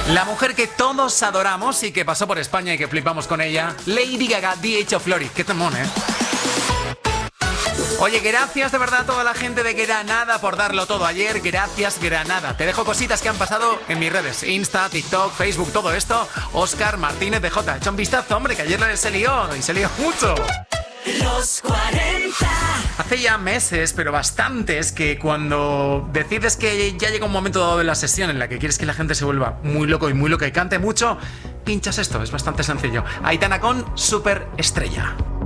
La mujer que todos adoramos y que pasó por España y que flipamos con ella, Lady Gaga, The Age of Glory. Qué temón, ¿eh? Oye, gracias de verdad a toda la gente de Granada por darlo todo ayer. Gracias, Granada. Te dejo cositas que han pasado en mis redes. Insta, TikTok, Facebook, todo esto. Óscar Martínez de J. Echa un vistazo, hombre, que ayer se lió y se lió mucho. Los 40. Hace ya meses, pero bastantes, que cuando decides que ya llega un momento dado de la sesión en la que quieres que la gente se vuelva muy loco y muy loca y cante mucho, pinchas esto, es bastante sencillo. Aitana con Superestrella.